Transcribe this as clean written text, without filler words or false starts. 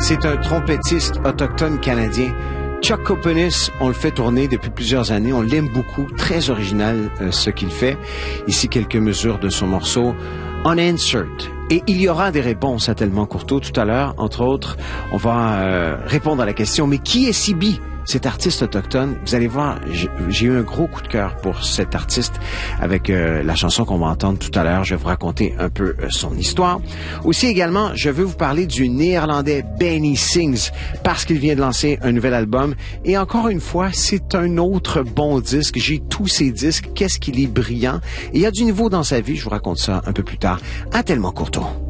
C'est un trompettiste autochtone canadien. Chuck Copenis, on le fait tourner depuis plusieurs années. On l'aime beaucoup. Très original ce qu'il fait. Ici, quelques mesures de son morceau Unanswered. Et il y aura des réponses à Tellement Courteau tout à l'heure. Entre autres, on va répondre à la question, mais qui est Sibi? Cet artiste autochtone, vous allez voir, j'ai eu un gros coup de cœur pour cet artiste avec la chanson qu'on va entendre tout à l'heure. Je vais vous raconter un peu son histoire. Aussi également, je veux vous parler du Néerlandais Benny Sings parce qu'il vient de lancer un nouvel album. Et encore une fois, c'est un autre bon disque. J'ai tous ses disques. Qu'est-ce qu'il est brillant. Et il y a du nouveau dans sa vie. Je vous raconte ça un peu plus tard à Tellement Courteau.